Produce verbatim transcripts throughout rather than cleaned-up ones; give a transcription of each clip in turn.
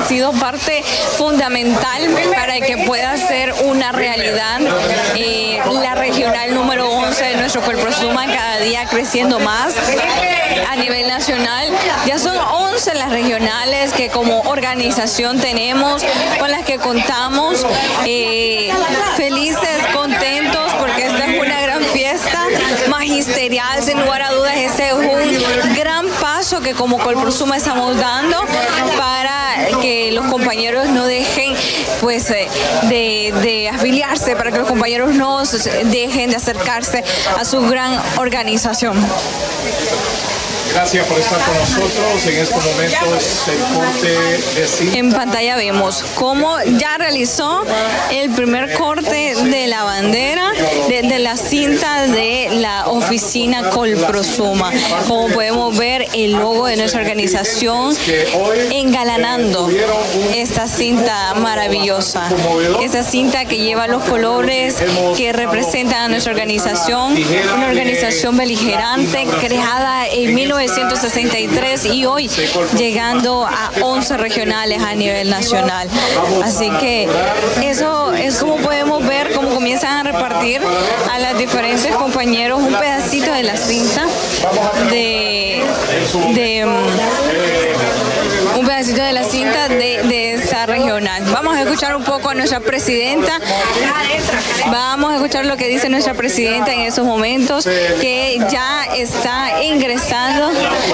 han sido parte fundamental para que pueda ser una realidad eh, la regional número once de nuestro Colprosuma, cada día creciendo más a nivel nacional. Ya son once las regionales que como organización tenemos, con las que contamos, eh, felices, contentos, porque esta es una gran fiesta magisterial, sin lugar a dudas. Este es un gran paso que como Colprosuma estamos dando para que los compañeros no dejen pues de, de afiliarse, para que los compañeros no dejen de acercarse a su gran organización. Gracias por estar con nosotros. En estos momentos el corte de cinta. En pantalla vemos cómo ya realizó el primer corte de la bandera, de, de la cinta de la oficina Colprosuma. Como podemos ver, el logo de nuestra organización engalanando esta cinta maravillosa. Esta cinta que lleva los colores que representan a nuestra organización, una organización beligerante creada en mil novecientos sesenta y tres y hoy llegando a once regionales a nivel nacional. Así que eso es como podemos ver cómo comienzan a repartir a los diferentes compañeros un pedacito de la cinta de, de um, un pedacito de la cinta de, de esa regional. Vamos a escuchar un poco a nuestra presidenta. Vamos a escuchar lo que dice nuestra presidenta en esos momentos, que ya está ingresando,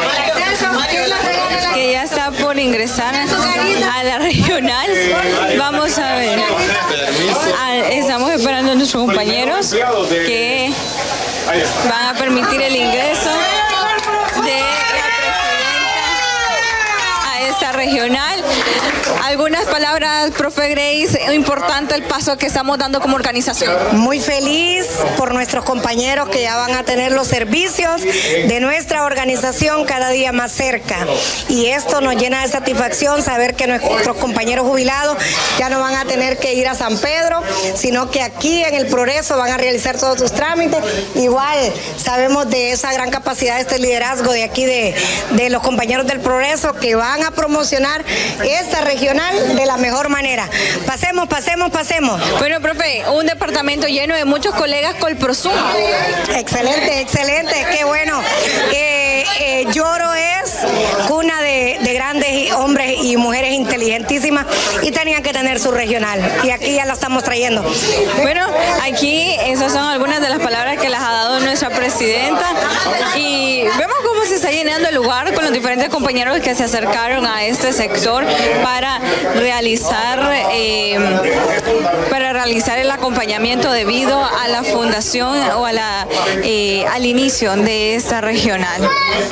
que ya está por ingresar a la regional. Vamos a ver. Estamos esperando a nuestros compañeros que van a permitir el ingreso de la presidenta a esta regional. Algunas palabras, profe Grace, importante el paso que estamos dando como organización. Muy feliz por nuestros compañeros que ya van a tener los servicios de nuestra organización cada día más cerca. Y esto nos llena de satisfacción saber que nuestros compañeros jubilados ya no van a tener que ir a San Pedro, sino que aquí en el Progreso van a realizar todos sus trámites. Igual sabemos de esa gran capacidad, de este liderazgo de aquí de, de los compañeros del Progreso que van a promocionar esta regional de la mejor manera. Pasemos, pasemos, pasemos. Bueno, profe, un departamento lleno de muchos colegas Colprosuma. Excelente, excelente, qué bueno. Eh, eh, Lloro es cuna de, de grandes hombres y mujeres inteligentísimas y tenían que tener su regional. Y aquí ya la estamos trayendo. Bueno, aquí esas son algunas de las palabras que las ha dado nuestra presidenta y vemos cómo se está llenando el lugar con los diferentes compañeros que se acercaron a este sector para realizar eh, para realizar el acompañamiento debido a la fundación o a la eh, al inicio de esta regional.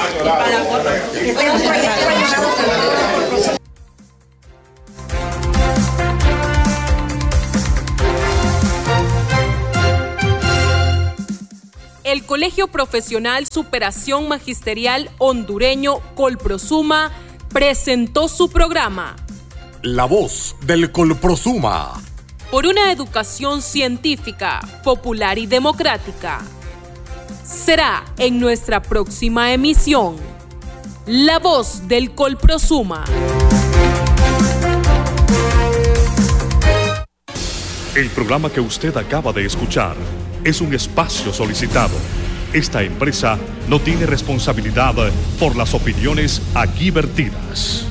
El Colegio Profesional Superación Magisterial Hondureño Colprosuma presentó su programa La Voz del Colprosuma, por una educación científica, popular y democrática. Será en nuestra próxima emisión, La Voz del Colprosuma. El programa que usted acaba de escuchar es un espacio solicitado. Esta empresa no tiene responsabilidad por las opiniones aquí vertidas.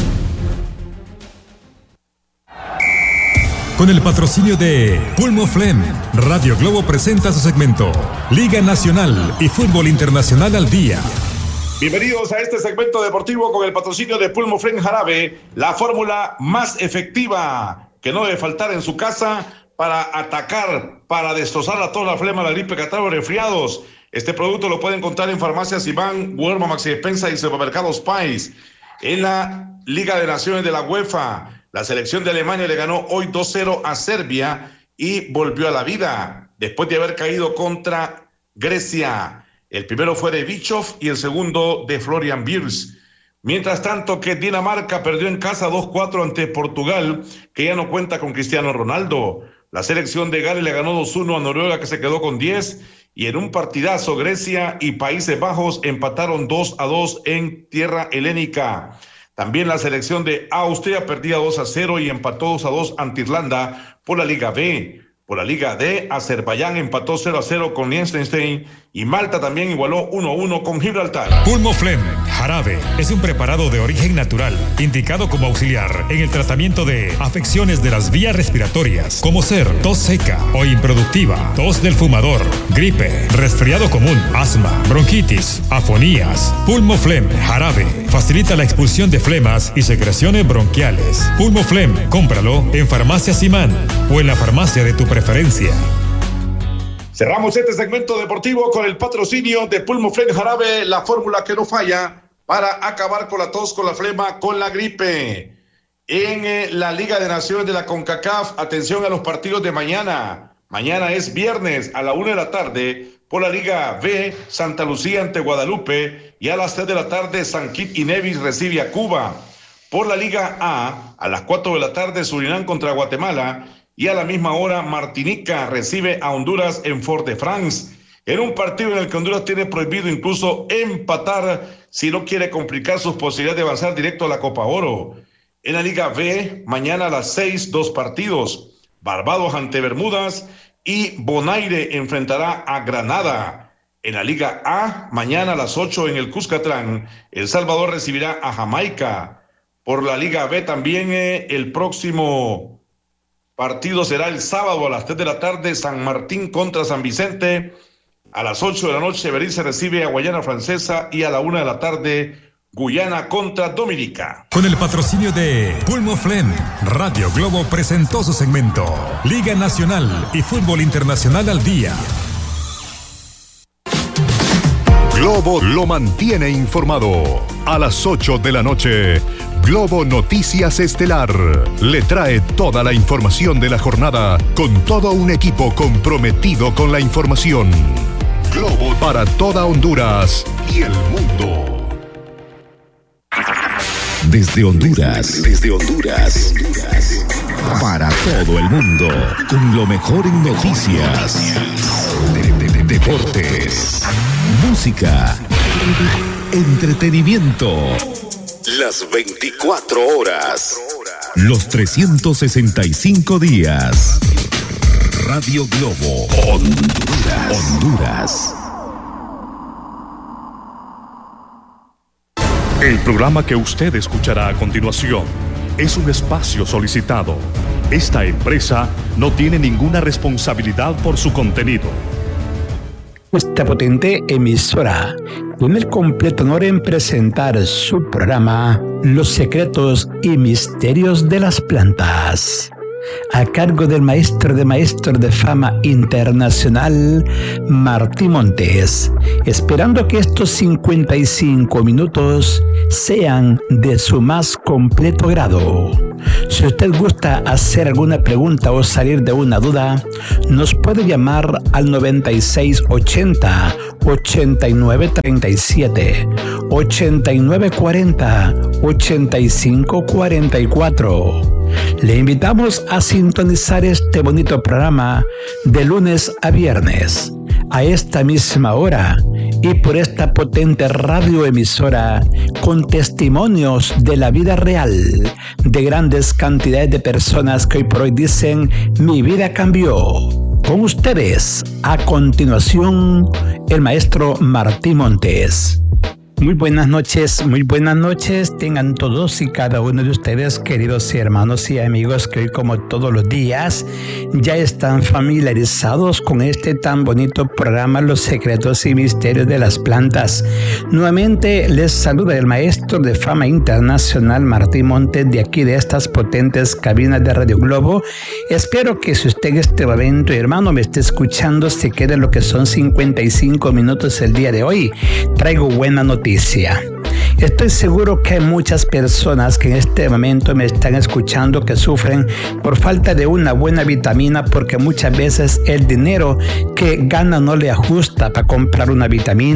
Con el patrocinio de Pulmoflem, Radio Globo presenta su segmento Liga Nacional y Fútbol Internacional al Día. Bienvenidos a este segmento deportivo con el patrocinio de Pulmoflem Jarabe, la fórmula más efectiva que no debe faltar en su casa para atacar, para destrozar la tos, la flema, la gripe, catarro, resfriados. Este producto lo pueden encontrar en farmacias Iván, Huerma, Maxi Despensa y supermercados Pais. En la Liga de Naciones de la UEFA, la selección de Alemania le ganó hoy dos cero a Serbia y volvió a la vida después de haber caído contra Grecia. El primero fue de Bischoff y el segundo de Florian Wirtz. Mientras tanto que Dinamarca perdió en casa dos cuatro ante Portugal, que ya no cuenta con Cristiano Ronaldo. La selección de Gales le ganó dos uno a Noruega, que se quedó con diez. Y en un partidazo, Grecia y Países Bajos empataron dos a dos en tierra helénica. También la selección de Austria perdía dos a cero y empató dos a dos ante Irlanda por la Liga B. Por la Liga D, Azerbaiyán empató cero a cero con Liechtenstein y Malta también igualó uno a uno con Gibraltar. Pulmoflem jarabe es un preparado de origen natural, indicado como auxiliar en el tratamiento de afecciones de las vías respiratorias, como ser tos seca o improductiva, tos del fumador, gripe, resfriado común, asma, bronquitis, afonías. Pulmoflem jarabe facilita la expulsión de flemas y secreciones bronquiales. Pulmoflem, cómpralo en Farmacia Simán o en la farmacia de tu preferencia. Cerramos este segmento deportivo con el patrocinio de Pulmoflem jarabe, la fórmula que no falla para acabar con la tos, con la flema, con la gripe. En eh, la Liga de Naciones de la CONCACAF, atención a los partidos de mañana. Mañana es viernes a la una de la tarde por la Liga B, Santa Lucía ante Guadalupe, y a las tres de la tarde San Kitts y Nevis recibe a Cuba. Por la Liga A, a las cuatro de la tarde Surinam contra Guatemala, y a la misma hora Martinica recibe a Honduras en Fort-de-France, en un partido en el que Honduras tiene prohibido incluso empatar si no quiere complicar sus posibilidades de avanzar directo a la Copa Oro. En la Liga B, mañana a las seis, dos partidos. Barbados ante Bermudas y Bonaire enfrentará a Granada. En la Liga A, mañana a las ocho en el Cuscatlán, El Salvador recibirá a Jamaica. Por la Liga B también eh, el próximo partido será el sábado a las tres de la tarde, San Martín contra San Vicente. A las ocho de la noche, Belice recibe a Guayana Francesa y a la una de la tarde, Guyana contra Dominica. Con el patrocinio de Pulmoflem, Radio Globo presentó su segmento Liga Nacional y Fútbol Internacional al Día. Globo lo mantiene informado. A las ocho de la noche, Globo Noticias Estelar le trae toda la información de la jornada con todo un equipo comprometido con la información. Globo para toda Honduras y el mundo. Desde Honduras, desde Honduras, para todo el mundo, con lo mejor en noticias, de, de, de, deportes, música, entretenimiento, las veinticuatro horas, los trescientos sesenta y cinco días. Radio Globo, Honduras, Honduras. El programa que usted escuchará a continuación es un espacio solicitado. Esta empresa no tiene ninguna responsabilidad por su contenido. Esta potente emisora tiene el completo honor en presentar su programa Los secretos y misterios de las plantas, a cargo del maestro de maestros de fama internacional, Martí Montes, esperando que estos cincuenta y cinco minutos sean de su más completo grado. Si usted gusta hacer alguna pregunta o salir de una duda, nos puede llamar al noventa y seis ochenta, ochenta y nueve treinta y siete, ochenta y nueve cuarenta, ochenta y cinco cuarenta y cuatro. Le invitamos a sintonizar este bonito programa de lunes a viernes, a esta misma hora y por esta potente radioemisora, con testimonios de la vida real de grandes cantidades de personas que hoy por hoy dicen: mi vida cambió. Con ustedes, a continuación, el maestro Martí Montes. Muy buenas noches, muy buenas noches tengan todos y cada uno de ustedes, queridos hermanos y amigos que hoy, como todos los días, ya están familiarizados con este tan bonito programa Los secretos y misterios de las plantas. Nuevamente les saluda el maestro de fama internacional Martí Montes, de aquí de estas potentes cabinas de Radio Globo. Espero que si usted en este momento, hermano, me esté escuchando, se quede lo que son cincuenta y cinco minutos el día de hoy. Traigo buena noticia. Estoy seguro que hay muchas personas que en este momento me están escuchando que sufren por falta de una buena vitamina, porque muchas veces el dinero que gana no le ajusta para comprar una vitamina.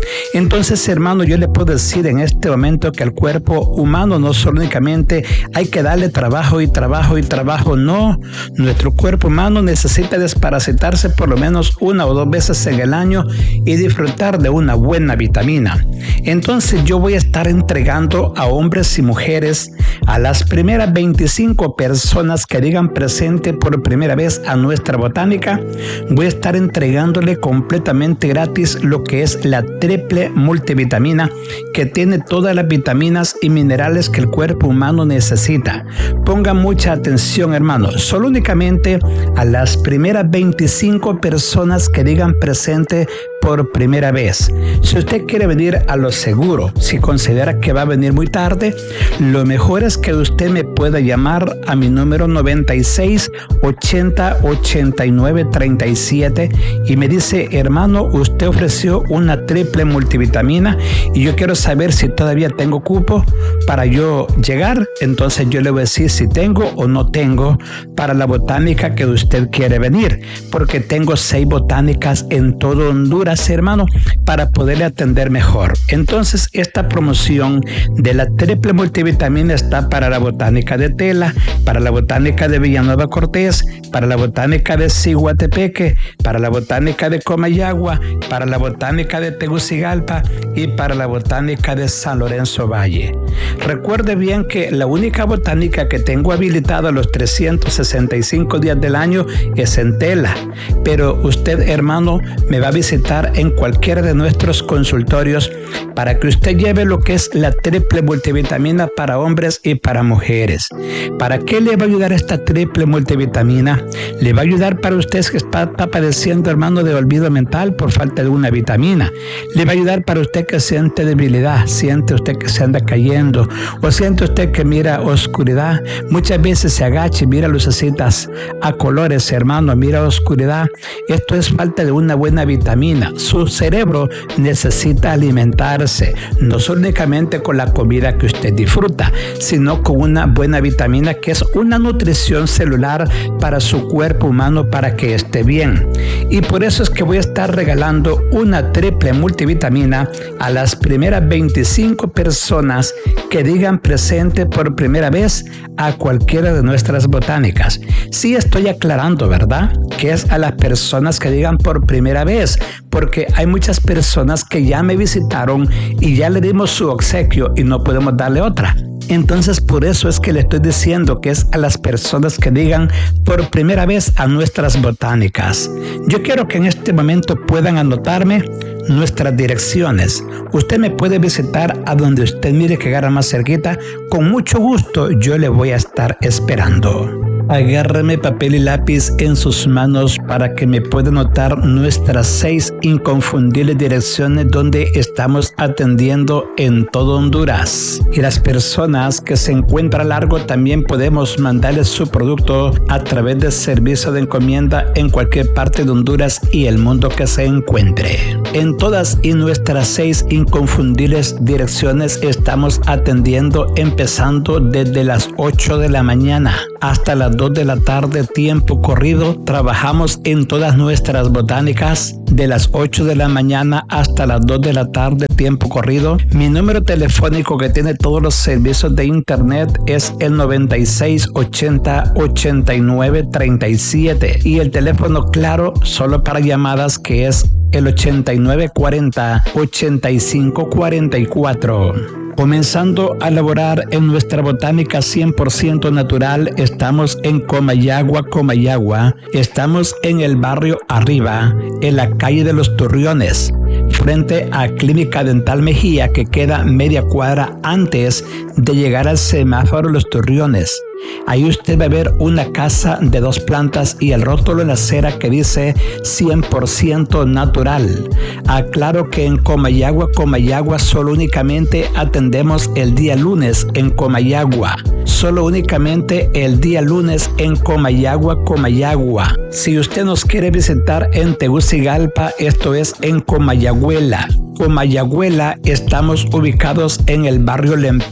Entonces, hermano, yo le puedo decir en este momento que el cuerpo humano no solo únicamente hay que darle trabajo y trabajo y trabajo, no. Nuestro cuerpo humano necesita desparasitarse por lo menos una o dos veces en el año y disfrutar de una buena vitamina. Entonces yo voy a estar entregando a hombres y mujeres, a las primeras veinticinco personas que digan presente por primera vez a nuestra botánica, voy a estar entregándole completamente gratis lo que es la triple multivitamina, que tiene todas las vitaminas y minerales que el cuerpo humano necesita. Ponga mucha atención, hermano, solo únicamente a las primeras veinticinco personas que digan presente por primera vez. Si usted quiere venir a lo seguro, si considera que va a venir muy tarde, lo mejor es que usted me pueda llamar a mi número noventa y seis, ochenta, ochenta y nueve, treinta y siete y me dice: hermano, usted ofreció una triple multivitamina y yo quiero saber si todavía tengo cupo para yo llegar. Entonces yo le voy a decir si tengo o no tengo para la botánica que usted quiere venir, porque tengo seis botánicas en todo Honduras, hermano, para poderle atender mejor. Entonces esta promoción de la triple multivitamina está para la botánica de Tela, para la botánica de Villanueva Cortés, para la botánica de Ciguatepeque, para la botánica de Comayagua, para la botánica de Tegucigalpa y para la botánica de San Lorenzo Valle. Recuerde bien que la única botánica que tengo habilitada los trescientos sesenta y cinco días del año es en Tela, pero usted, hermano, me va a visitar en cualquiera de nuestros consultorios para que usted lleve lo que es la triple multivitamina para hombres y para mujeres. ¿Para qué le va a ayudar esta triple multivitamina? Le va a ayudar para usted que está, está padeciendo, hermano, de olvido mental por falta de una vitamina. Le va a ayudar para usted que siente debilidad, siente usted que se anda cayendo, o siente usted que mira oscuridad. Muchas veces se agacha y mira lucecitas a colores, hermano, mira oscuridad. Esto es falta de una buena vitamina. Su cerebro necesita alimentarse, no solo únicamente con la comida que usted disfruta, sino con una buena vitamina que es una nutrición celular para su cuerpo humano para que esté bien. Y por eso es que voy a estar regalando una triple multivitamina a las primeras veinticinco personas que digan presente por primera vez a cualquiera de nuestras botánicas. Sí estoy aclarando, ¿verdad?, que es a las personas que digan por primera vez, porque hay muchas personas que ya me visitaron y ya le dimos su obsequio y no podemos darle otra. Entonces por eso es que le estoy diciendo que es a las personas que digan por primera vez a nuestras botánicas. Yo quiero que en este momento puedan anotarme nuestras direcciones. Usted me puede visitar a donde usted mire que agarra más cerquita. Con mucho gusto yo le voy a estar esperando. Agárreme papel y lápiz en sus manos para que me pueda anotar nuestras seis inconfundibles direcciones donde estamos atendiendo en todo Honduras. Y las personas que se encuentran largo también podemos mandarles su producto a través del servicio de encomienda en cualquier parte de Honduras y el mundo que se encuentre. En todas y nuestras seis inconfundibles direcciones estamos atendiendo empezando desde las ocho de la mañana hasta las dos de la tarde, tiempo corrido. Trabajamos en todas nuestras botánicas de las ocho de la mañana hasta las dos de la tarde, tiempo corrido. Mi número telefónico que tiene todos los servicios de internet es el noventa y seis, ochenta, ochenta y nueve, treinta y siete y el teléfono claro solo para llamadas que es el ochenta y nueve, cuarenta, ochenta y cinco, cuarenta y cuatro. Comenzando a laborar en nuestra botánica cien por ciento natural, estamos en Comayagua, Comayagua. Estamos en el barrio Arriba, en la calle de los Torreones, frente a Clínica Dental Mejía, que queda media cuadra antes de llegar al semáforo Los Torreones. Ahí usted va a ver una casa de dos plantas y el rótulo en la acera que dice cien por ciento natural. Aclaro que en Comayagua, Comayagua solo únicamente atendemos el día lunes en Comayagua. Solo únicamente el día lunes en Comayagua, Comayagua. Si usted nos quiere visitar en Tegucigalpa, esto es en Comayagüela. Comayagüela estamos ubicados en el barrio Lempira.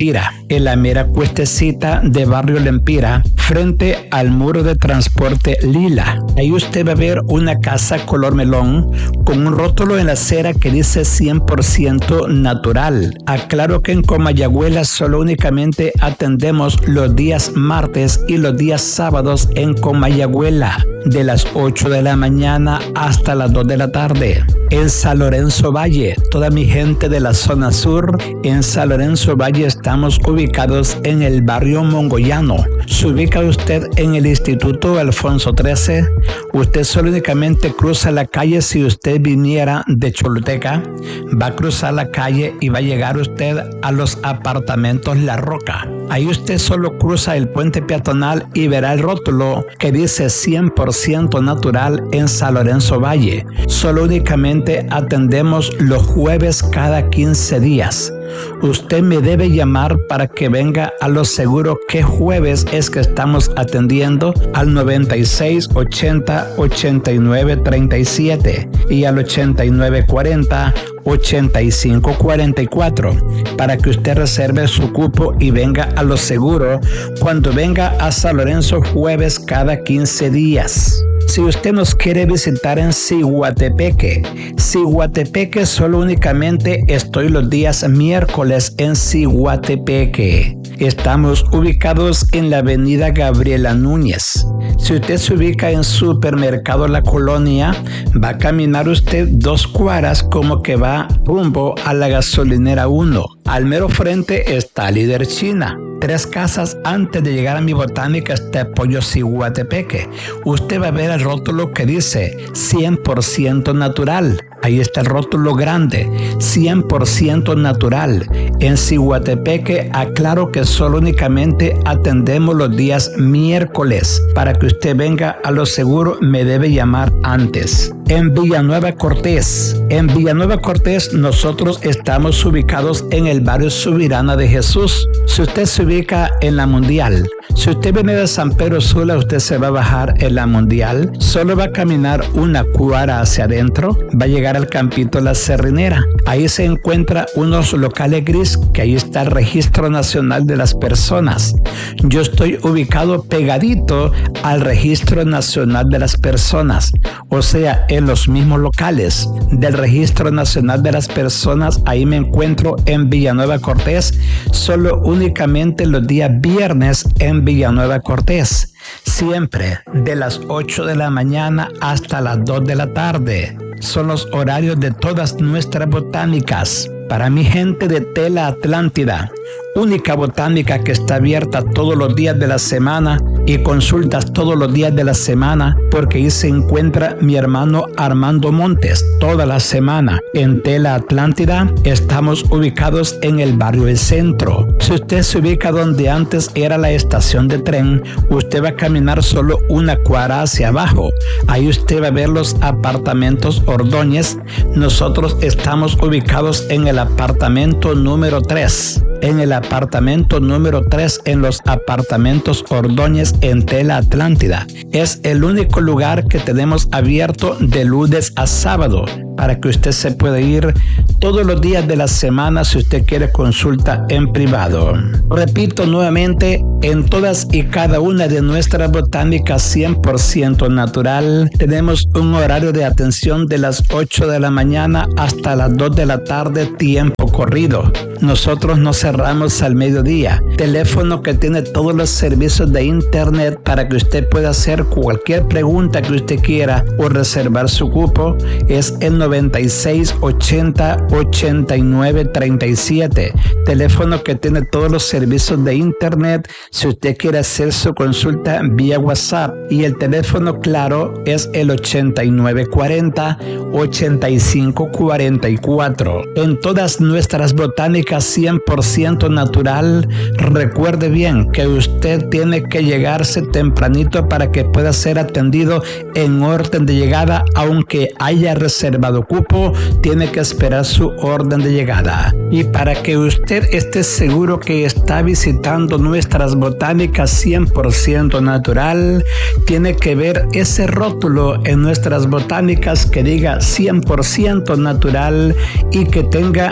en la mera cuestecita de Barrio Lempira, frente al muro de transporte Lila. Ahí usted va a ver una casa color melón con un rótulo en la acera que dice cien por ciento natural. Aclaro que en Comayagüela solo únicamente atendemos los días martes y los días sábados en Comayagüela, de las ocho de la mañana hasta las dos de la tarde. En San Lorenzo Valle, toda mi gente de la zona sur, en San Lorenzo Valle estamos ubicados en el barrio Mongoyano. Se ubica usted en el Instituto Alfonso trece. Usted solo únicamente cruza la calle. Si usted viniera de Choluteca, va a cruzar la calle y va a llegar usted a los apartamentos La Roca. Ahí usted solo cruza el puente peatonal y verá el rótulo que dice cien por ciento natural en San Lorenzo Valle. Solo únicamente atendemos los jueves cada quince días. Usted me debe llamar para que venga a lo seguro qué jueves es que estamos atendiendo al noventa y seis ochenta ochenta y nueve treinta y siete y al ochenta y nueve cuarenta ochenta y cinco cuarenta y cuatro para que usted reserve su cupo y venga a lo seguro cuando venga a San Lorenzo jueves cada quince días. Si usted nos quiere visitar en Ciguatepeque, Ciguatepeque solo únicamente estoy los días miércoles en Ciguatepeque. Estamos ubicados en la avenida Gabriela Núñez. Si usted se ubica en Supermercado La Colonia, va a caminar usted dos cuadras como que va rumbo a la gasolinera uno. Al mero frente está Líder China. Tres casas antes de llegar a mi botánica está Pollo Ciguatepeque. Usted va a ver el rótulo que dice cien por ciento natural. Ahí está el rótulo grande, cien por ciento natural. En Ciguatepeque aclaro que solo únicamente atendemos los días miércoles. Para que usted venga a lo seguro me debe llamar antes. En Villanueva Cortés, en Villanueva Cortés nosotros estamos ubicados en el barrio Subirana de Jesús. Si usted se ubica en la Mundial, si usted viene de San Pedro Sula, usted se va a bajar en la Mundial, solo va a caminar una cuadra hacia adentro, va a llegar al campito La Cerrinera. Ahí se encuentra unos locales gris que ahí está el Registro Nacional de las Personas. Yo estoy ubicado pegadito al Registro Nacional de las Personas, o sea, en los mismos locales del Registro Nacional de las Personas. Ahí me encuentro en Villanueva Cortés, solo únicamente los días viernes en Villanueva Cortés, siempre de las ocho de la mañana hasta las dos de la tarde. Son los horarios de todas nuestras botánicas. Para mi gente de Tela Atlántida, única botánica que está abierta todos los días de la semana y consultas todos los días de la semana, porque ahí se encuentra mi hermano Armando Montes toda la semana. En Tela Atlántida estamos ubicados en el barrio El Centro. Si usted se ubica donde antes era la estación de tren, usted va a caminar solo una cuadra hacia abajo. Ahí usted va a ver los apartamentos Ordóñez. Nosotros estamos ubicados en el apartamento número tres. En el apartamento número tres, en los apartamentos Ordóñez en Tela Atlántida. Es el único lugar que tenemos abierto de lunes a sábado para que usted se pueda ir todos los días de la semana si usted quiere consulta en privado. Repito nuevamente, en todas y cada una de nuestras botánicas cien por ciento natural, tenemos un horario de atención de las ocho de la mañana hasta las dos de la tarde, tiempo corrido. Nosotros no cerramos al mediodía. Teléfono que tiene todos los servicios de internet para que usted pueda hacer cualquier pregunta que usted quiera o reservar su cupo es el noventa y seis ochenta ochenta y nueve treinta y siete. Teléfono que tiene todos los servicios de internet si usted quiere hacer su consulta vía WhatsApp. Y el teléfono claro es el ochenta y nueve cuarenta ochenta y cinco cuarenta y cuatro. En todas nuestras botánicas cien por ciento natural, recuerde bien que usted tiene que llegarse tempranito para que pueda ser atendido en orden de llegada. Aunque haya reservado cupo, tiene que esperar su orden de llegada. Y para que usted esté seguro que está visitando nuestras botánicas cien por ciento natural, tiene que ver ese rótulo en nuestras botánicas que diga cien por ciento natural y que tenga mi nombre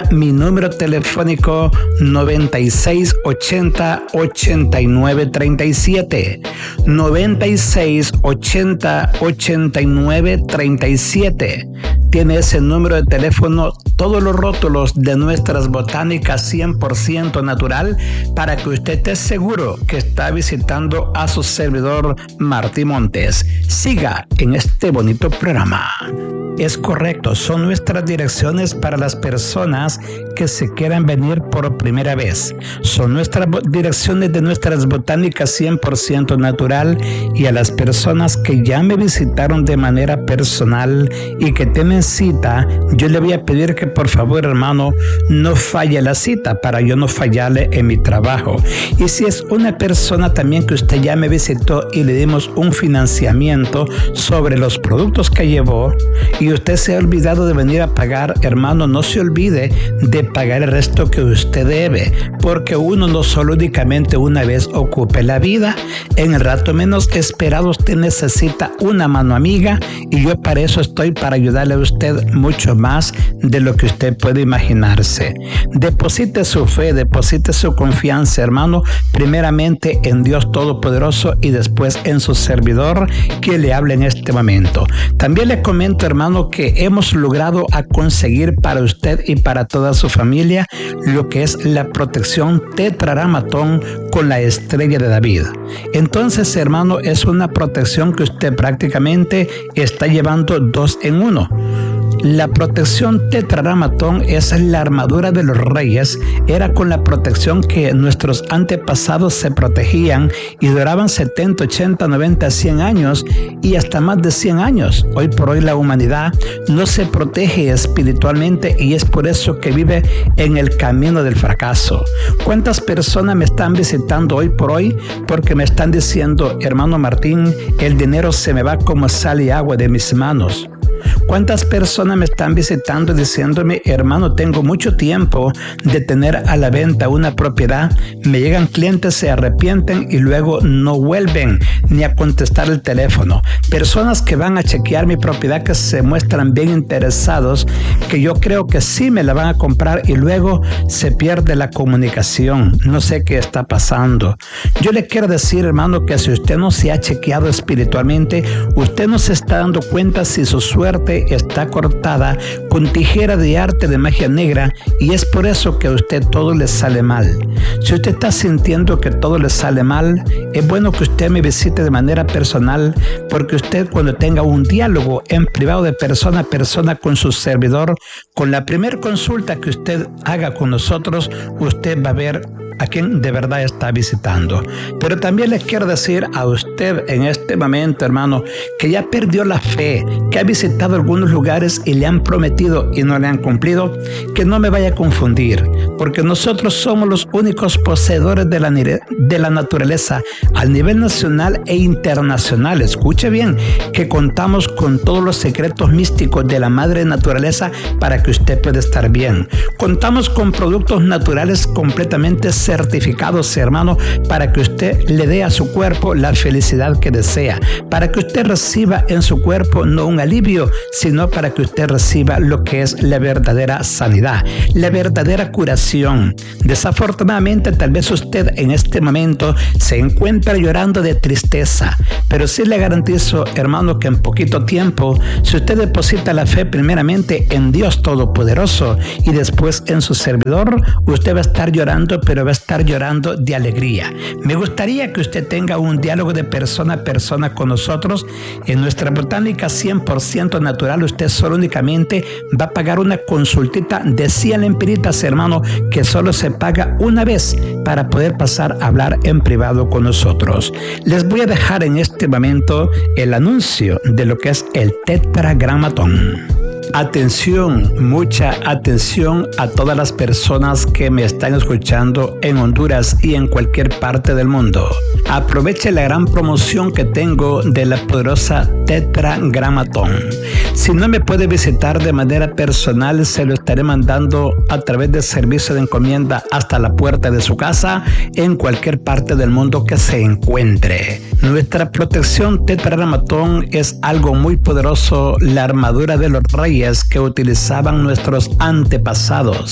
número telefónico noventa y seis ochenta ochenta y nueve treinta y siete. noventa y seis ochenta ochenta y nueve treinta y siete. Tiene ese número de teléfono todos los rótulos de nuestras botánicas cien por ciento natural para que usted esté seguro que está visitando a su servidor Martí Montes. Siga en este bonito programa. Es correcto, son nuestras direcciones para las personas que se quieran venir por primera vez. Son nuestras direcciones de nuestras botánicas cien por ciento natural, y a las personas que ya me visitaron de manera personal y que tienen cita, yo le voy a pedir que por favor, hermano, no falle la cita para yo no fallarle en mi trabajo. Y si es una persona también que usted ya me visitó y le dimos un financiamiento sobre los productos que llevó, y usted se ha olvidado de venir a pagar, hermano, no se olvide de pagar el resto que usted debe, porque uno no solo únicamente una vez ocupe la vida. En el rato menos esperado usted necesita una mano amiga, y yo para eso estoy, para ayudarle a usted mucho más de lo que usted puede imaginarse. Deposite su fe, deposite su confianza, hermano, primeramente en Dios Todopoderoso y después en su servidor que le habla en este momento. También le comento, hermano, que hemos logrado a conseguir para usted y para toda su familia lo que es la protección Tetraramatón con la estrella de David. Entonces, hermano, es una protección que usted prácticamente está llevando dos en uno. La protección Tetraramatón es la armadura de los reyes. Era con la protección que nuestros antepasados se protegían y duraban setenta, ochenta, noventa, cien años y hasta más de cien años. Hoy por hoy la humanidad no se protege espiritualmente, y es por eso que vive en el camino del fracaso. ¿Cuántas personas me están visitando hoy por hoy porque me están diciendo, hermano Martín, el dinero se me va como sal y agua de mis manos? ¿Cuántas personas me están visitando diciéndome, hermano, tengo mucho tiempo de tener a la venta una propiedad? Me llegan clientes, se arrepienten y luego no vuelven ni a contestar el teléfono. Personas que van a chequear mi propiedad, que se muestran bien interesados, que yo creo que sí me la van a comprar, y luego se pierde la comunicación. No sé qué está pasando. Yo le quiero decir, hermano, que si usted no se ha chequeado espiritualmente, usted no se está dando cuenta si su suerte está cortada con tijera de arte de magia negra, y es por eso que a usted todo le sale mal. Si usted está sintiendo que todo le sale mal, es bueno que usted me visite de manera personal, porque usted, cuando tenga un diálogo en privado de persona a persona con su servidor, con la primera consulta que usted haga con nosotros, usted va a ver a quien de verdad está visitando. Pero también les quiero decir a usted en este momento, hermano, que ya perdió la fe, que ha visitado algunos lugares y le han prometido y no le han cumplido, que no me vaya a confundir, porque nosotros somos los únicos poseedores de la, de la naturaleza a nivel nacional e internacional. Escuche bien, que contamos con todos los secretos místicos de la madre naturaleza para que usted pueda estar bien. Contamos con productos naturales completamente certificados, hermano, para que usted le dé a su cuerpo la felicidad que desea, para que usted reciba en su cuerpo no un alivio, sino para que usted reciba lo que es la verdadera sanidad, la verdadera curación. Desafortunadamente, tal vez usted en este momento se encuentra llorando de tristeza, pero sí le garantizo, hermano, que en poquito tiempo, si usted deposita la fe primeramente en Dios Todopoderoso y después en su servidor, usted va a estar llorando, pero va a estar llorando de alegría. Me gustaría que usted tenga un diálogo de persona a persona con nosotros. En nuestra botánica cien por ciento natural, usted solo únicamente va a pagar una consultita de cien lempiritas, hermano, que solo se paga una vez para poder pasar a hablar en privado con nosotros. Les voy a dejar en este momento el anuncio de lo que es el Tetragramatón. Atención, mucha atención a todas las personas que me están escuchando en Honduras y en cualquier parte del mundo. Aproveche la gran promoción que tengo de la poderosa Tetragramatón. Si no me puede visitar de manera personal, se lo estaré mandando a través del servicio de encomienda hasta la puerta de su casa en cualquier parte del mundo que se encuentre. Nuestra protección Tetragramatón es algo muy poderoso, la armadura de los reyes que utilizaban nuestros antepasados.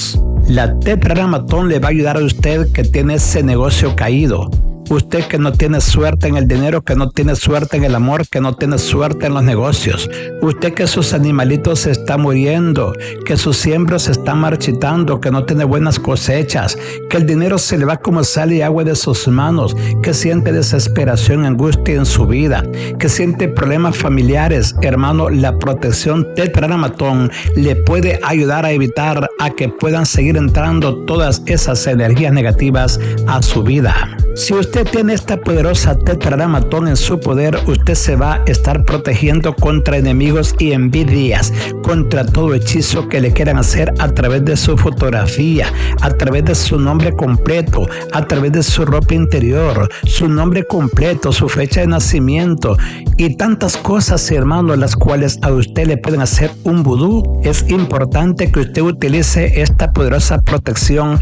La Tetragrammaton le va a ayudar a usted que tiene ese negocio caído. Usted que no tiene suerte en el dinero, que no tiene suerte en el amor, que no tiene suerte en los negocios. Usted que sus animalitos se están muriendo, que sus siembras se están marchitando, que no tiene buenas cosechas, que el dinero se le va como sal y agua de sus manos, que siente desesperación, angustia en su vida, que siente problemas familiares. Hermano, la protección Tetragrammaton le puede ayudar a evitar a que puedan seguir entrando todas esas energías negativas a su vida. Si usted tiene esta poderosa Tetragrammaton en su poder, usted se va a estar protegiendo contra enemigos y envidias, contra todo hechizo que le quieran hacer a través de su fotografía, a través de su nombre completo, a través de su ropa interior, su nombre completo, su fecha de nacimiento y tantas cosas, hermano, las cuales a usted le pueden hacer un vudú. Es importante que usted utilice esta poderosa protección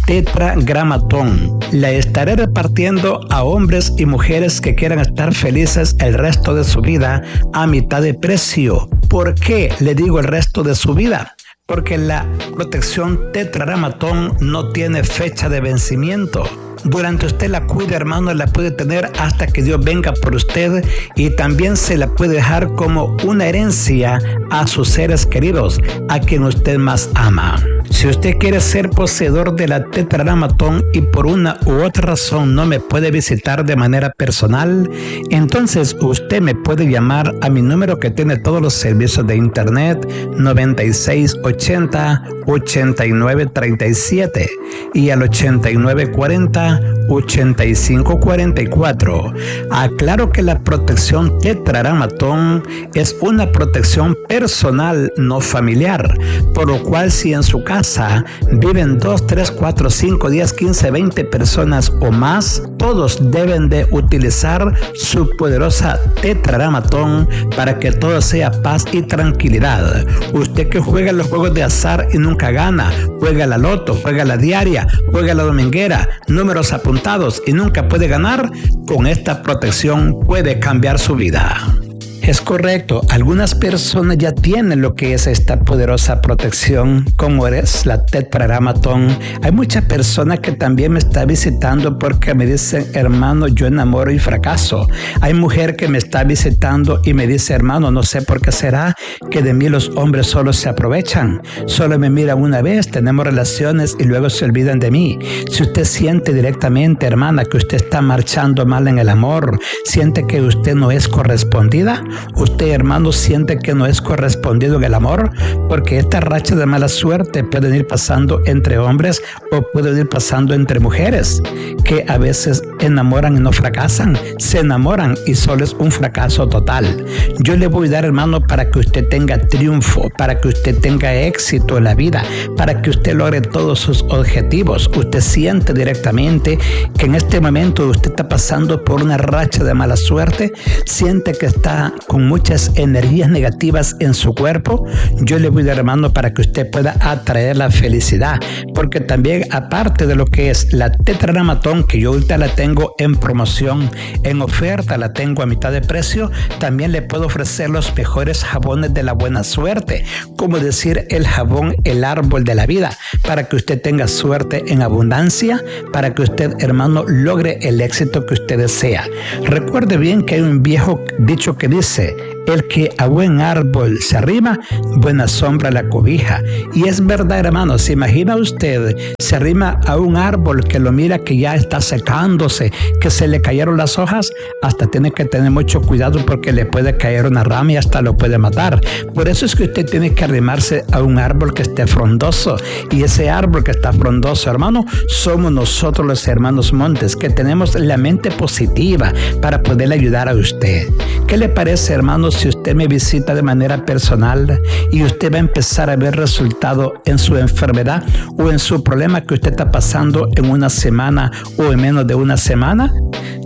Tetragrammaton. La estaré repartiendo a hombres y mujeres que quieran estar felices el resto de su vida a mitad de precio. ¿Por qué le digo el resto de su vida? Porque la protección Tetragrammaton no tiene fecha de vencimiento. Durante usted la cuida, hermano, la puede tener hasta que Dios venga por usted, y también se la puede dejar como una herencia a sus seres queridos, a quien usted más ama. Si usted quiere ser poseedor de la Tetragrammaton y por una u otra razón no me puede visitar de manera personal, entonces usted me puede llamar a mi número que tiene todos los servicios de internet, noventa y seis ochenta ochenta y nueve treinta y siete, y al ochenta y nueve cuarenta ochenta y cinco cuarenta y cuatro. Aclaro que la protección Tetragrammaton es una protección personal, no familiar, por lo cual si en su casa viven dos, tres, cuatro, cinco, diez, quince, veinte personas o más, todos deben de utilizar su poderosa Tetragrammaton para que todo sea paz y tranquilidad. Usted que juega los juegos de azar y nunca gana, juega la loto, juega la diaria, juega la dominguera, números apuntados y nunca puede ganar, con esta protección puede cambiar su vida. Es correcto, algunas personas ya tienen lo que es esta poderosa protección, como es la Tetragrammaton. Hay muchas personas que también me están visitando porque me dicen, hermano, yo enamoro y fracaso. Hay mujer que me está visitando y me dice, hermano, no sé por qué será que de mí los hombres solo se aprovechan. Solo me miran una vez, tenemos relaciones y luego se olvidan de mí. Si usted siente directamente, hermana, que usted está marchando mal en el amor, siente que usted no es correspondida, usted, hermano, siente que no es correspondido en el amor, porque esta racha de mala suerte puede ir pasando entre hombres o puede ir pasando entre mujeres, que a veces enamoran y no fracasan, se enamoran y solo es un fracaso total. Yo le voy a dar, hermano, para que usted tenga triunfo, para que usted tenga éxito en la vida, para que usted logre todos sus objetivos. Usted siente directamente que en este momento usted está pasando por una racha de mala suerte, siente que está con muchas energías negativas en su cuerpo. Yo le voy a dar, hermano, para que usted pueda atraer la felicidad, porque también, aparte de lo que es la Tetragrammaton, que yo ahorita la tengo en promoción, en oferta, la tengo a mitad de precio, también le puedo ofrecer los mejores jabones de la buena suerte, como decir el jabón El Árbol de la Vida, para que usted tenga suerte en abundancia, para que usted, hermano, logre el éxito que usted desea. Recuerde bien que hay un viejo dicho que dice: el que a buen árbol se arrima, buena sombra la cobija. Y es verdad, hermano, se imagina usted, se arrima a un árbol que lo mira que ya está secándose, que se le cayeron las hojas, hasta tiene que tener mucho cuidado porque le puede caer una rama y hasta lo puede matar. Por eso es que usted tiene que arrimarse a un árbol que esté frondoso, y ese árbol que está frondoso, hermano, somos nosotros los hermanos Montes, que tenemos la mente positiva para poderle ayudar a usted. ¿Qué le parece, hermano, si usted me visita de manera personal y usted va a empezar a ver resultado en su enfermedad o en su problema que usted está pasando en una semana o en menos de una semana?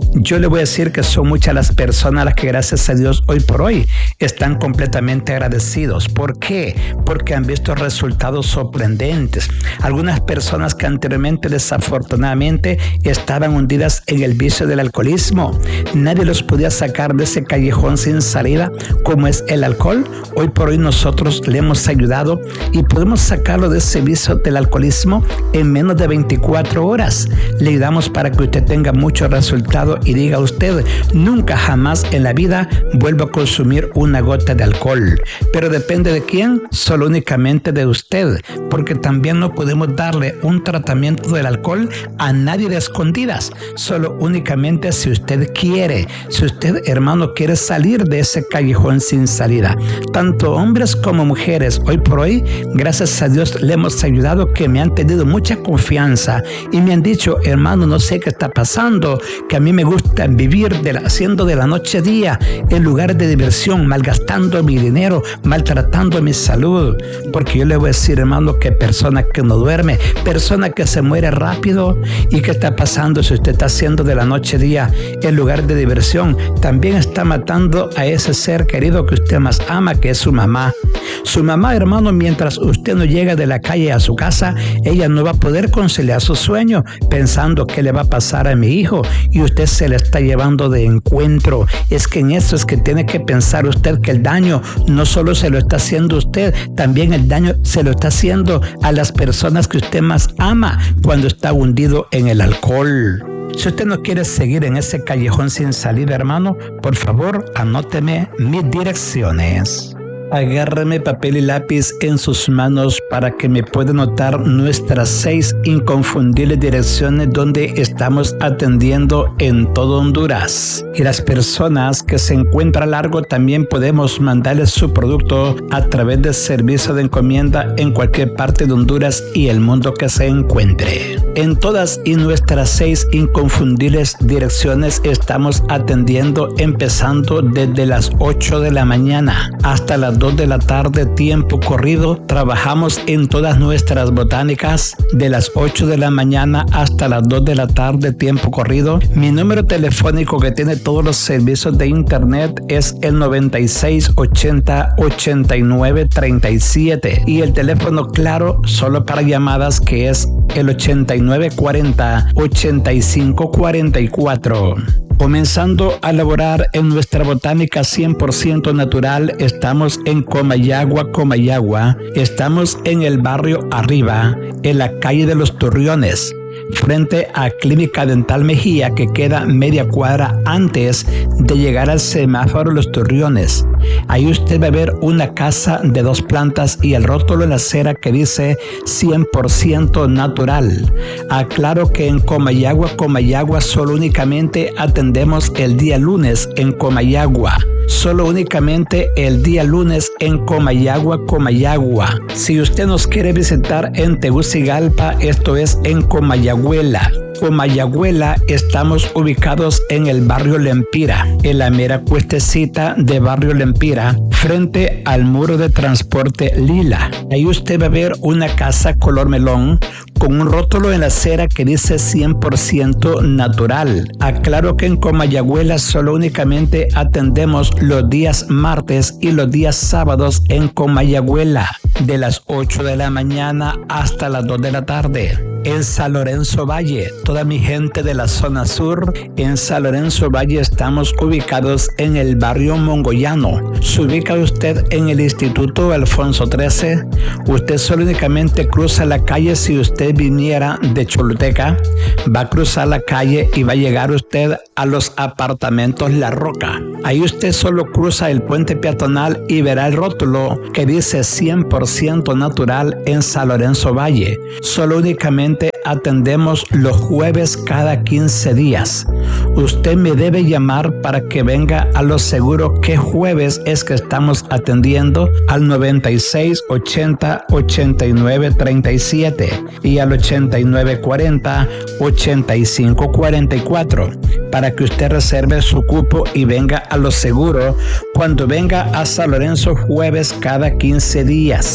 Yo le voy a decir que son muchas las personas a las que gracias a Dios hoy por hoy están completamente agradecidos. ¿Por qué? Porque han visto resultados sorprendentes. Algunas personas que anteriormente desafortunadamente estaban hundidas en el vicio del alcoholismo, nadie los podía sacar de ese callejón sin salida como es el alcohol. Hoy por hoy nosotros le hemos ayudado y podemos sacarlo de ese vicio del alcoholismo en menos de veinticuatro horas. Le ayudamos para que usted tenga mucho resultado y diga usted, nunca jamás en la vida vuelvo a consumir una gota de alcohol. Pero depende de quién, solo únicamente de usted, porque también no podemos darle un tratamiento del alcohol a nadie de escondidas, solo únicamente si usted quiere, si usted, hermano, quiere salir de ese callejón sin salida. Tanto hombres como mujeres, hoy por hoy, gracias a Dios, le hemos ayudado, que me han tenido mucha confianza y me han dicho, hermano, no sé qué está pasando, que a mí me gusta vivir de la, haciendo de la noche día en lugar de diversión, malgastando mi dinero, maltratando mi salud. Porque yo le voy a decir, hermano, que persona que no duerme, persona que se muere rápido. ¿Y qué está pasando si usted está haciendo de la noche día en lugar de diversión? También está matando a ese ser querido que usted más ama, que es su mamá. Su mamá, hermano, mientras usted no llega de la calle a su casa, ella no va a poder conciliar su sueño pensando qué le va a pasar a mi hijo, y usted se le está llevando de encuentro. Es que en eso es que tiene que pensar usted, que el daño no solo se lo está haciendo usted, también el daño se lo está haciendo a las personas que usted más ama cuando está hundido en el alcohol. Si usted no quiere seguir en ese callejón sin salida, hermano, por favor, anóteme mis direcciones. Agárreme papel y lápiz en sus manos para que me pueda notar nuestras seis inconfundibles direcciones donde estamos atendiendo en todo Honduras. Y las personas que se encuentran largo también podemos mandarles su producto a través del servicio de encomienda en cualquier parte de Honduras y el mundo que se encuentre. En todas y nuestras seis inconfundibles direcciones estamos atendiendo, empezando desde las ocho de la mañana hasta las dos de la tarde, tiempo corrido. Trabajamos en todas nuestras botánicas de las ocho de la mañana hasta las dos de la tarde, tiempo corrido. Mi número telefónico, que tiene todos los servicios de internet, es el noventa y seis ochenta ochenta y nueve treinta y siete, y el teléfono claro solo para llamadas, que es el ochenta y nueve cuarenta ochenta y cinco cuarenta y cuatro. Comenzando a laborar en nuestra botánica cien por ciento natural, estamos en Comayagua, Comayagua. Estamos en el barrio Arriba, en la calle de los Torreones, frente a Clínica Dental Mejía, que queda media cuadra antes de llegar al semáforo Los Torreones. Ahí usted va a ver una casa de dos plantas y el rótulo en la acera que dice cien por ciento natural. Aclaro que en Comayagua, Comayagua solo únicamente atendemos el día lunes en Comayagua. Solo únicamente el día lunes en Comayagua, Comayagua. Si usted nos quiere visitar en Tegucigalpa, esto es en Comayagüela. Comayagüela, estamos ubicados en el barrio Lempira, en la mera cuestecita de barrio Lempira, frente al muro de transporte Lila. Ahí usted va a ver una casa color melón con un rótulo en la acera que dice cien por ciento natural. Aclaro que en Comayagüela solo únicamente atendemos los días martes y los días sábados en Comayagüela, de las ocho de la mañana hasta las dos de la tarde. En San Lorenzo Valle, toda mi gente de la zona sur, en San Lorenzo Valle estamos ubicados en el barrio Mongoyano. Se ubica usted en el Instituto Alfonso trece. Usted solo únicamente cruza la calle. Si usted viniera de Choluteca, va a cruzar la calle y va a llegar usted a los apartamentos La Roca. Ahí usted solo cruza el puente peatonal y verá el rótulo que dice cien por ciento natural en San Lorenzo Valle. Solo únicamente atendemos los jueves cada quince días. Usted me debe llamar para que venga a lo seguro qué jueves es que estamos atendiendo, al noventa y seis ochenta ochenta y nueve treinta y siete y al ochenta y nueve cuarenta ochenta y cinco cuarenta y cuatro, para que usted reserve su cupo y venga a lo seguro cuando venga a San Lorenzo jueves cada quince días.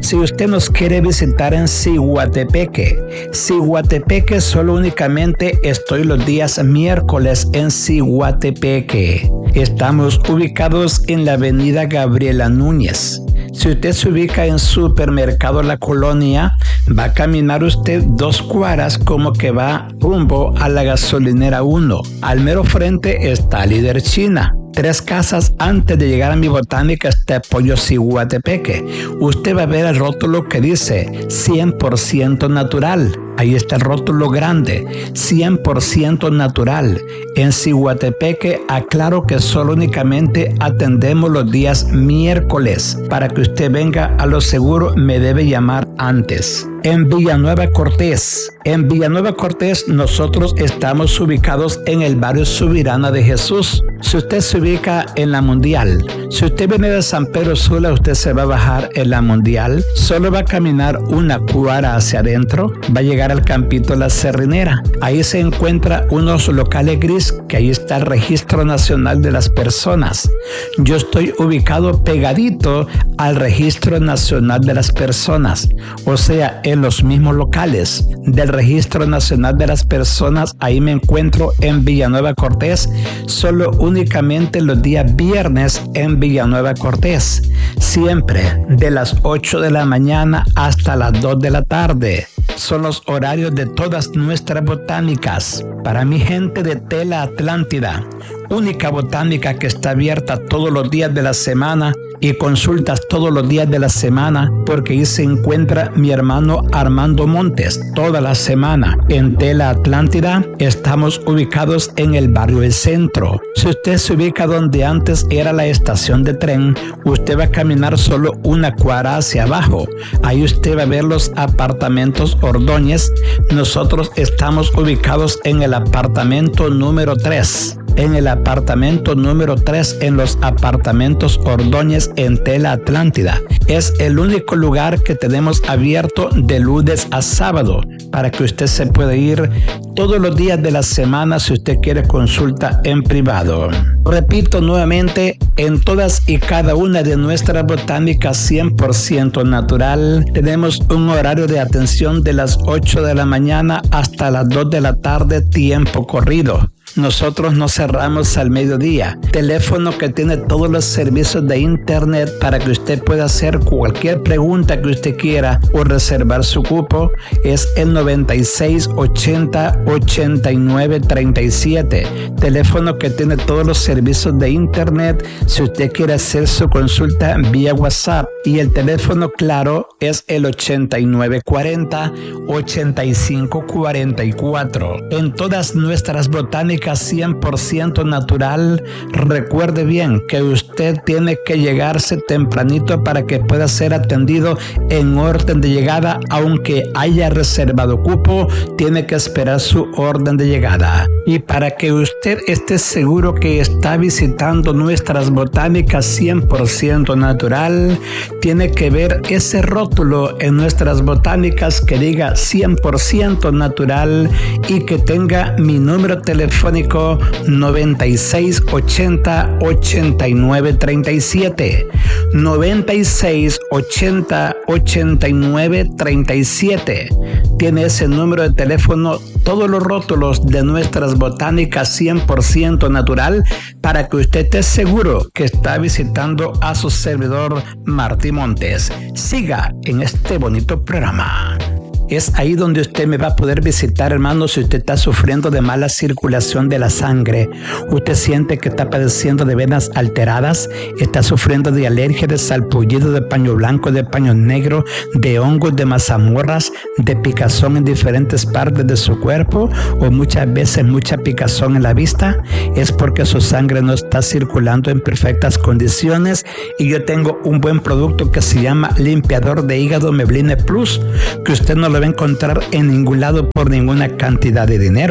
Si usted nos quiere visitar en Ciguatepeque, Ciguatepeque solo únicamente estoy los días miércoles en Ciguatepeque. Estamos ubicados en la avenida Gabriela Núñez. Si usted se ubica en Supermercado La Colonia, va a caminar usted dos cuadras como que va rumbo a la gasolinera uno. Al mero frente está Líder China. Tres casas antes de llegar a mi botánica está Pollo Ciguatepeque. Usted va a ver el rótulo que dice cien por ciento natural. Ahí está el rótulo grande, cien por ciento natural. En Ciguatepeque aclaro que solo únicamente atendemos los días miércoles. Para que usted venga a lo seguro me debe llamar antes. En Villanueva Cortés. En Villanueva Cortés nosotros estamos ubicados en el barrio Subirana de Jesús. Si usted se ubica en la Mundial, si usted viene de San Pedro Sula, usted se va a bajar en la Mundial, solo va a caminar una cuadra hacia adentro, va a llegar al campito La Cerrinera. Ahí se encuentra unos locales gris, que ahí está el Registro Nacional de las Personas. Yo estoy ubicado pegadito al Registro Nacional de las Personas, o sea, en los mismos locales del Registro Nacional de las Personas. Ahí me encuentro en Villanueva Cortés, solo únicamente los días viernes en Villanueva Cortés, siempre de las ocho de la mañana hasta las dos de la tarde. Son los horarios de todas nuestras botánicas. Para mi gente de Tela Atlántida, única botánica que está abierta todos los días de la semana y consultas todos los días de la semana, porque ahí se encuentra mi hermano Armando Montes toda la semana. En Tela Atlántida estamos ubicados en el barrio El Centro. Si usted se ubica donde antes era la estación de tren, usted va a caminar solo una cuadra hacia abajo. Ahí usted va a ver los apartamentos Ordóñez. Nosotros estamos ubicados en el apartamento número tres. En el apartamento número tres, en los apartamentos Ordóñez en Tela Atlántida. Es el único lugar que tenemos abierto de lunes a sábado para que usted se pueda ir todos los días de la semana si usted quiere consulta en privado. Repito nuevamente, en todas y cada una de nuestras botánicas cien por ciento natural, tenemos un horario de atención de las ocho de la mañana hasta las dos de la tarde, tiempo corrido. Nosotros nos cerramos al mediodía. Teléfono que tiene todos los servicios de internet para que usted pueda hacer cualquier pregunta que usted quiera o reservar su cupo es el noventa y seis ochenta ochenta y nueve treinta y siete. Teléfono que tiene todos los servicios de internet si usted quiere hacer su consulta vía WhatsApp. Y el teléfono claro es el ochenta y nueve cuarenta ochenta y cinco cuarenta y cuatro. En todas nuestras botánicas cien por ciento natural, recuerde bien que usted tiene que llegarse tempranito para que pueda ser atendido en orden de llegada. Aunque haya reservado cupo, tiene que esperar su orden de llegada. Y para que usted esté seguro que está visitando nuestras botánicas cien por ciento natural, tiene que ver ese rótulo en nuestras botánicas que diga cien por ciento natural y que tenga mi número telefónico noventa y seis ochenta ochenta y nueve treinta y siete. noventa y seis ochenta ochenta y nueve treinta y siete. Tiene ese número de teléfono todos los rótulos de nuestras botánicas cien por ciento natural para que usted esté seguro que está visitando a su servidor Martí Montes. Siga en este bonito programa. Es ahí donde usted me va a poder visitar, hermano, si usted está sufriendo de mala circulación de la sangre, usted siente que está padeciendo de venas alteradas, está sufriendo de alergia, de salpullido, de paño blanco, de paño negro, de hongos, de mazamorras, de picazón en diferentes partes de su cuerpo o muchas veces mucha picazón en la vista, es porque su sangre no está circulando en perfectas condiciones. Y yo tengo un buen producto que se llama limpiador de hígado Mebline Plus, que usted no lo va a encontrar en ningún lado por ninguna cantidad de dinero.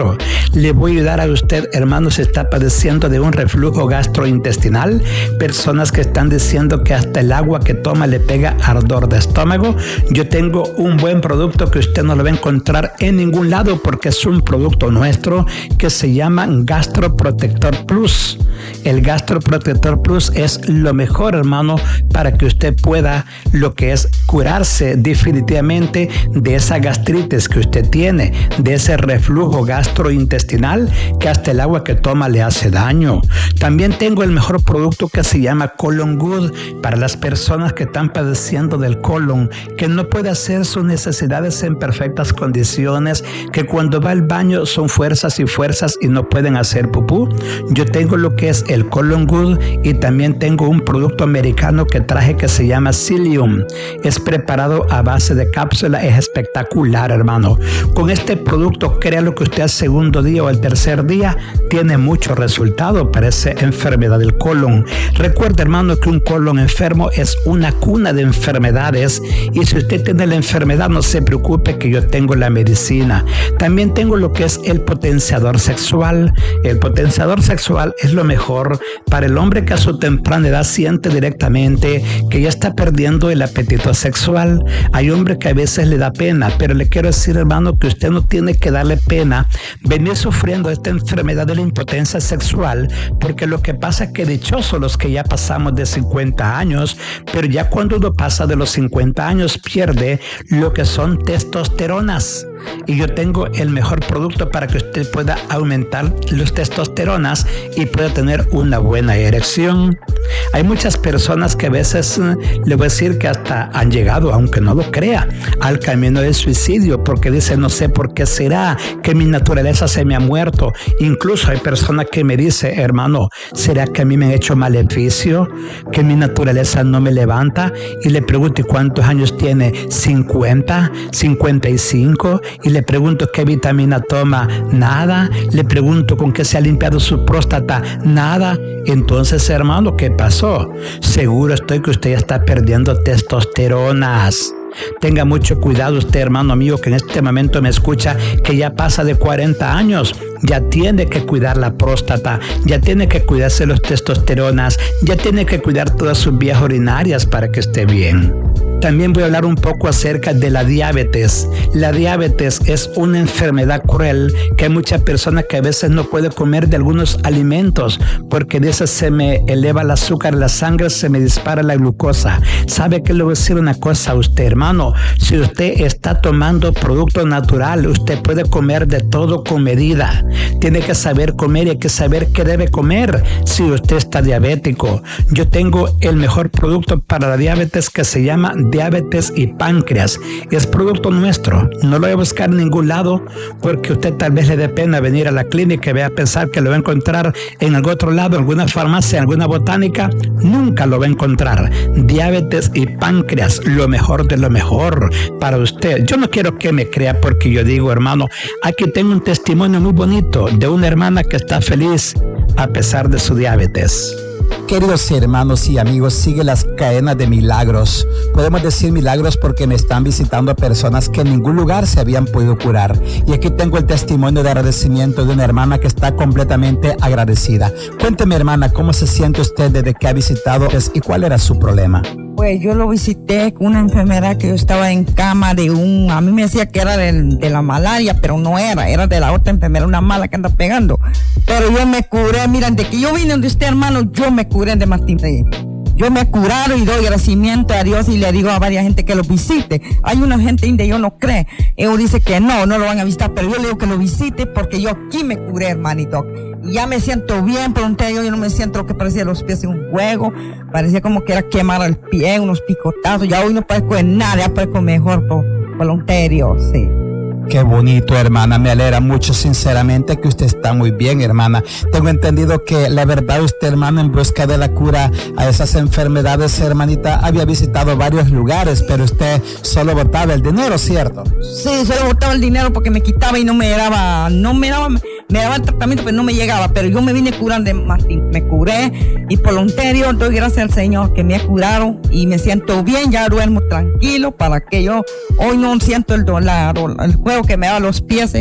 le voy a ayudar a usted, hermano, si está padeciendo de un reflujo gastrointestinal, personas que están diciendo que hasta el agua que toma le pega ardor de estómago. Yo tengo un buen producto que usted no lo va a encontrar en ningún lado porque es un producto nuestro que se llama Gastroprotector Plus. El Gastroprotector Plus es lo mejor, hermano, para que usted pueda lo que es curarse definitivamente de esa gastritis que usted tiene, de ese reflujo gastrointestinal que hasta el agua que toma le hace daño. También tengo el mejor producto que se llama Colon Good para las personas que están padeciendo del colon, que no puede hacer sus necesidades en perfectas condiciones, que cuando va al baño son fuerzas y fuerzas y no pueden hacer pupú. Yo tengo lo que es el Colon Good y también tengo un producto americano que traje que se llama Psyllium. Es preparado a base de cápsula, es espectacular, hermano. Con este producto, créalo que usted al segundo día o al tercer día tiene mucho resultado para esa enfermedad del colon. Recuerda, hermano, que un colon enfermo es una cuna de enfermedades y si usted tiene la enfermedad, no se preocupe que yo tengo la medicina. También tengo lo que es el potenciador sexual. El potenciador sexual es lo mejor para el hombre que a su temprana edad siente directamente que ya está perdiendo el apetito sexual. Hay hombres que a veces le da pena, pero le quiero decir, hermano, que usted no tiene que darle pena venir sufriendo esta enfermedad de la impotencia sexual, porque lo que pasa es que dichosos los que ya pasamos de cincuenta años, pero ya cuando uno pasa de los cincuenta años pierde lo que son testosteronas. Y yo tengo el mejor producto para que usted pueda aumentar los testosteronas y pueda tener una buena erección. Hay muchas personas que a veces eh, le voy a decir que hasta han llegado, aunque no lo crea, al camino del suicidio porque dicen, no sé por qué será que mi naturaleza se me ha muerto. Incluso hay personas que me dicen, hermano, ¿será que a mí me han hecho maleficio? ¿Que mi naturaleza no me levanta? Y le pregunto, ¿y cuántos años tiene? ¿cincuenta? ¿cincuenta y cinco? Y le pregunto qué vitamina toma, nada. Le pregunto con qué se ha limpiado su próstata, nada. Entonces, hermano, ¿qué pasó? Seguro estoy que usted ya está perdiendo testosteronas. Tenga mucho cuidado usted, hermano mío, que en este momento me escucha, que ya pasa de cuarenta años. Ya tiene que cuidar la próstata, ya tiene que cuidarse los testosteronas, ya tiene que cuidar todas sus vías urinarias para que esté bien. También voy a hablar un poco acerca de la diabetes. La diabetes es una enfermedad cruel que hay muchas personas que a veces no pueden comer de algunos alimentos porque de eso se me eleva el azúcar en la sangre, se me dispara la glucosa. ¿Sabe qué le voy a decir una cosa a usted, hermano? Si usted está tomando producto natural, usted puede comer de todo con medida. Tiene que saber comer y hay que saber qué debe comer si usted está diabético. Yo tengo el mejor producto para la diabetes que se llama diabetes y páncreas. Es producto nuestro. No lo voy a buscar en ningún lado porque usted tal vez le dé pena venir a la clínica y vaya a pensar que lo va a encontrar en algún otro lado, en alguna farmacia, en alguna botánica. Nunca lo va a encontrar. Diabetes y páncreas, lo mejor de lo mejor para usted. Yo no quiero que me crea porque yo digo, hermano, aquí tengo un testimonio muy bonito de una hermana que está feliz a pesar de su diabetes. Queridos hermanos y amigos, sigue las cadenas de milagros. Podemos decir milagros porque me están visitando personas que en ningún lugar se habían podido curar. Y aquí tengo el testimonio de agradecimiento de una hermana que está completamente agradecida. Cuénteme, hermana, ¿cómo se siente usted desde que ha visitado y cuál era su problema? Pues yo lo visité con una enfermedad que yo estaba en cama de un... A mí me decía que era de, de la malaria, pero no era, era de la otra enfermedad, una mala que anda pegando. Pero yo me curé, miren, de que yo vine donde usted, hermano, yo me curé de Martín Reyes. Yo me he curado y doy agradecimiento a Dios y le digo a varias gente que lo visite. Hay una gente donde yo no cree. Ellos dicen que no, no lo van a visitar, pero yo le digo que lo visite porque yo aquí me curé, hermanito. Y ya me siento bien, por un día yo no me siento lo que parecía los pies en un juego. Parecía como que era quemar el pie, unos picotazos. Ya hoy no parezco de nada, ya parezco mejor por voluntario, sí. Qué bonito, hermana, me alegra mucho sinceramente que usted está muy bien, hermana. Tengo entendido que la verdad usted, hermana, en busca de la cura a esas enfermedades, hermanita, había visitado varios lugares, pero usted solo botaba el dinero, ¿cierto? Sí, solo botaba el dinero porque me quitaba y no me daba, no me daba, me daba el tratamiento, pero no me llegaba. Pero yo me vine curando de Martín, me curé y por lo anterior doy gracias al Señor que me ha curado y me siento bien, ya duermo tranquilo para que yo hoy no siento el dolor, el juego que me da los pies.